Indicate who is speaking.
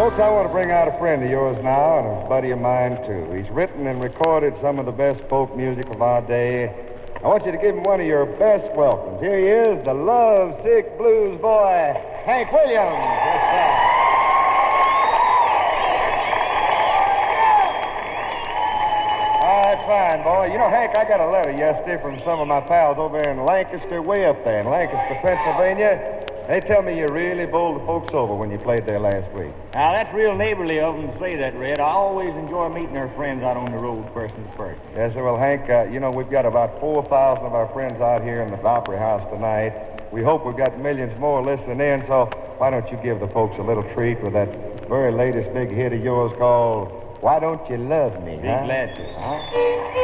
Speaker 1: Folks, I want to bring out a friend of yours now and a buddy of mine, too. He's written and recorded some of the best folk music of our day. I want you to give him one of your best welcomes. Here he is, the love-sick blues boy, Hank Williams. All right, fine, boy. You know, Hank, I got a letter yesterday from some of my pals over in Lancaster, way up there in Lancaster, Pennsylvania. They tell me you really bowled the folks over when you played there last week.
Speaker 2: Now, that's real neighborly of them to say that, Red. I always enjoy meeting our friends out on the road first and first.
Speaker 1: Yes, sir. Well, Hank, we've got about 4,000 of our friends out here in the Opry House tonight. We hope we've got millions more listening in, so why don't you give the folks a little treat with that very latest big hit of yours called Why Don't You Love Me?
Speaker 2: Be glad to. Huh?